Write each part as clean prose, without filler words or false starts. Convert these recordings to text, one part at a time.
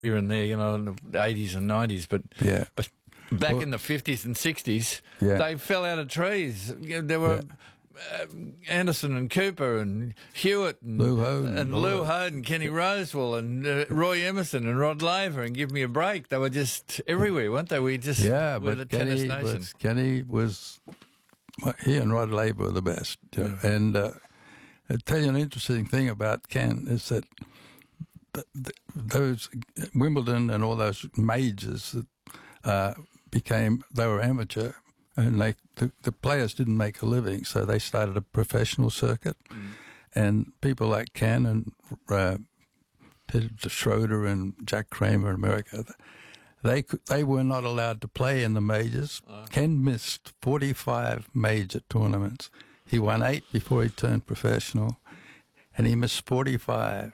here and there, in the 80s and 90s, but Yeah. but back in the 50s and 60s, Yeah. they fell out of trees. There were Anderson and Cooper and Hewitt and Lou Hone and all Lou that. Hone and Kenny Rosewell and Roy Emerson and Rod Laver, and give me a break. They were just everywhere, weren't they? We just Yeah, were the but tennis nation. Kenny was, he and Rod Laver were the best. And I'll tell you an interesting thing about Ken is that those Wimbledon and all those majors that they were amateur, and the players didn't make a living, so they started a professional circuit. And people like Ken and Peter Schroeder and Jack Kramer in America, they were not allowed to play in the majors. Ken missed 45 major tournaments. He won 8 before he turned professional, and he missed 45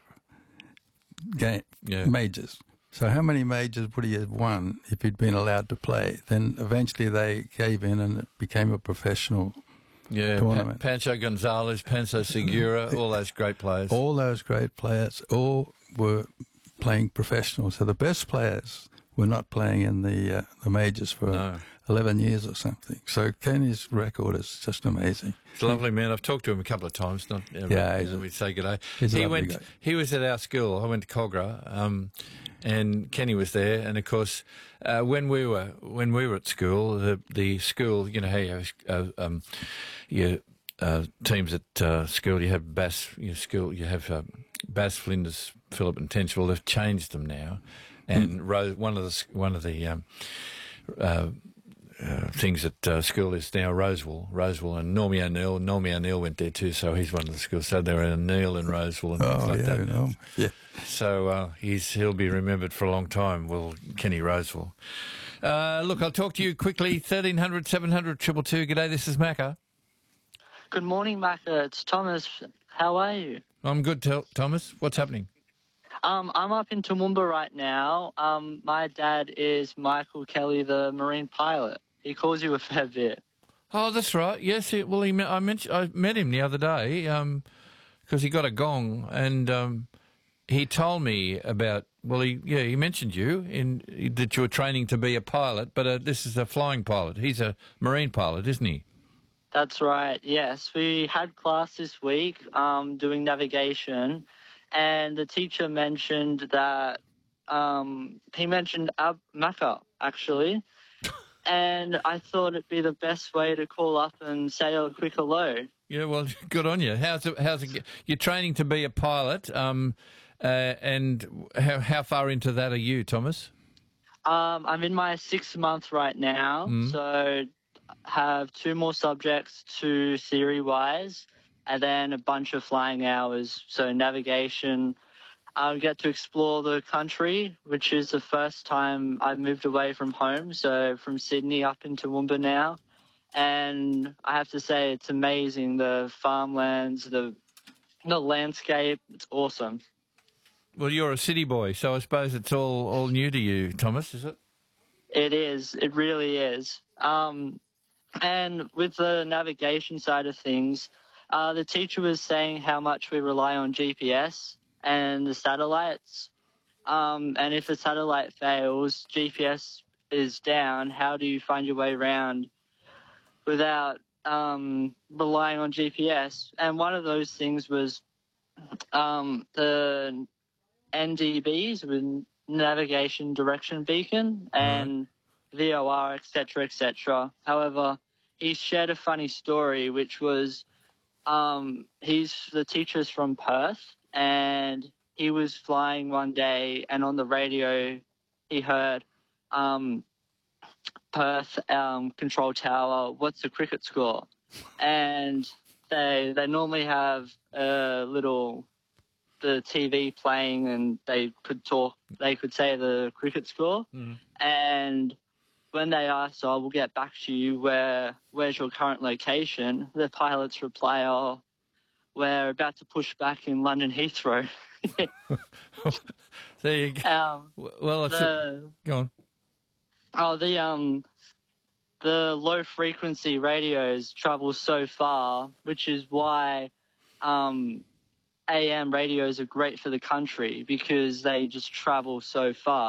majors. So how many majors would he have won if he'd been allowed to play? Then eventually they gave in and it became a professional tournament. Pancho Gonzalez, Pancho Segura, all those great players. All those great players all were playing professional. So the best players were not playing in the majors for 11 years or something. So Kenny's record is just amazing. He's a lovely man. I've talked to him a couple of times. Not we say good day. He was at our school. I went to Cogra, and Kenny was there. And of course, when we were at school, the school, how you have teams at school. You have Bass. You have Bass, Flinders, Phillip, and Tench. Well, they've changed them now, and one of the things at school is now Rosewell, and Normie O'Neill. Normie O'Neill went there too, so he's one of the schools. So they're O'Neill and Rosewell and things like that now. Yeah. So he'll be remembered for a long time. Well, Kenny Rosewell. Look, I'll talk to you quickly. 1300 700 222. G'day, this is Macca. Good morning, Macca. It's Thomas. How are you? I'm good, Thomas. What's happening? I'm up in Toowoomba right now. My dad is Michael Kelly, the Marine pilot. He calls you a fair bit. Oh, that's right. Yes. I met him the other day because he got a gong, and he told me about. Well, he mentioned you that you were training to be a pilot, but this is a flying pilot. He's a Marine pilot, isn't he? That's right. Yes, we had class this week doing navigation, and the teacher mentioned that he mentioned Macca actually. And I thought it'd be the best way to call up and say a quick hello. Yeah, well, good on you. How's it? You're training to be a pilot, and how far into that are you, Thomas? I'm in my 6th month right now, so have 2 more subjects, 2 theory-wise, and then a bunch of flying hours. So navigation. I'll get to explore the country, which is the first time I've moved away from home, so from Sydney up into Toowoomba now. And I have to say it's amazing, the farmlands, the landscape, it's awesome. Well, you're a city boy, so I suppose it's all new to you, Thomas, is it? It is. It really is. And with the navigation side of things, the teacher was saying how much we rely on GPS and the satellites. And if the satellite fails, GPS is down. How do you find your way around without relying on GPS? And one of those things was the NDBs, with navigation direction beacon, and VOR, etc., etc. However, he shared a funny story, which was the teacher's from Perth, and he was flying one day, and on the radio he heard Perth control tower, what's the cricket score? And they normally have the TV playing, and they could say the cricket score. And when they asked, we'll get back to you, where's your current location? The pilots reply, we're about to push back in London Heathrow. There you go. Go on. The low frequency radios travel so far, which is why AM radios are great for the country because they just travel so far.